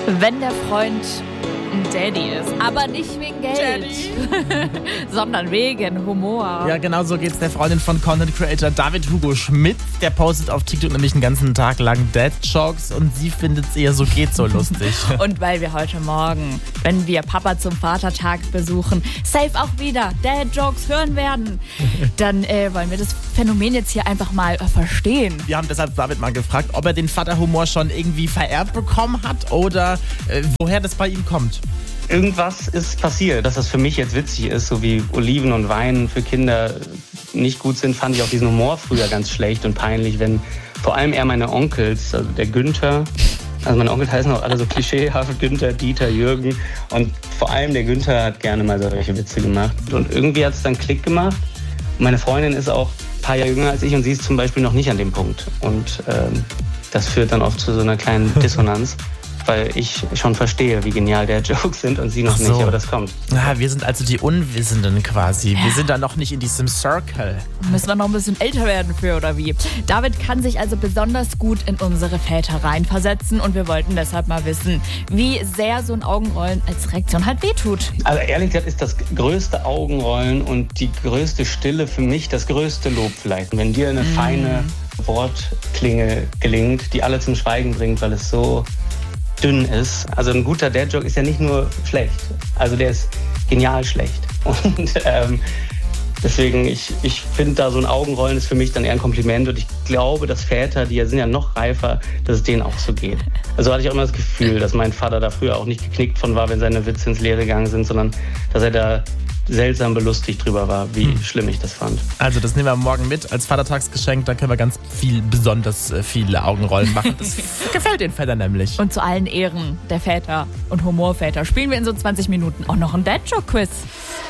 Wenn der Freund ein Daddy ist, aber nicht wegen Geld, sondern wegen Humor. Ja, genau so geht's der Freundin von Content Creator David Hugo Schmidt. Der postet auf TikTok nämlich einen ganzen Tag lang Dad-Jokes und sie findet's eher so geht so lustig. Und weil wir heute Morgen, wenn wir Papa zum Vatertag besuchen, safe auch wieder Dad-Jokes hören werden, dann wollen wir das Phänomen jetzt hier einfach mal verstehen. Wir haben deshalb David mal gefragt, ob er den Vaterhumor schon irgendwie vererbt bekommen hat oder woher das bei ihm kommt. Irgendwas ist passiert, dass das für mich jetzt witzig ist, so wie Oliven und Wein für Kinder nicht gut sind, fand ich auch diesen Humor früher ganz schlecht und peinlich, wenn vor allem eher meine Onkels, also der Günther, also meine Onkels heißen auch alle so klischeehaft, Günther, Dieter, Jürgen, und vor allem der Günther hat gerne mal solche Witze gemacht und irgendwie hat es dann Klick gemacht. Meine Freundin ist auch ein paar Jahre jünger als ich und sie ist zum Beispiel noch nicht an dem Punkt und das führt dann oft zu so einer kleinen Dissonanz. Weil ich schon verstehe, wie genial der Jokes sind und sie noch nicht, aber das kommt. Ja, wir sind also die Unwissenden quasi. Ja. Wir sind da noch nicht in diesem Circle. Müssen wir noch ein bisschen älter werden für, oder wie? David kann sich also besonders gut in unsere Väter reinversetzen und wir wollten deshalb mal wissen, wie sehr so ein Augenrollen als Reaktion halt wehtut. Also ehrlich gesagt ist das größte Augenrollen und die größte Stille für mich das größte Lob vielleicht. Wenn dir eine feine Wortklinge gelingt, die alle zum Schweigen bringt, weil es so dünn ist. Also ein guter Dad-Joke ist ja nicht nur schlecht. Also der ist genial schlecht. Und deswegen, ich finde da so ein Augenrollen ist für mich dann eher ein Kompliment. Und ich glaube, dass Väter, die sind ja noch reifer, dass es denen auch so geht. Also hatte ich auch immer das Gefühl, dass mein Vater da früher auch nicht geknickt von war, wenn seine Witze ins Leere gegangen sind, sondern dass er da seltsam belustigt drüber war, wie schlimm ich das fand. Also das nehmen wir morgen mit als Vatertagsgeschenk, dann können wir ganz besonders viele Augenrollen machen. Das gefällt den Vätern nämlich. Und zu allen Ehren der Väter und Humorväter spielen wir in so 20 Minuten auch noch ein Dad-Joke-Quiz.